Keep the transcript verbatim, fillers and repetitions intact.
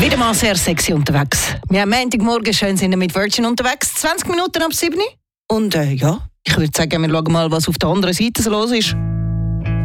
Wieder mal sehr sexy unterwegs. Wir haben Montagmorgen schön sind wir mit Virgin unterwegs, zwanzig Minuten ab sieben. Und äh, ja, ich würde sagen, wir schauen mal, was auf der anderen Seite so los ist.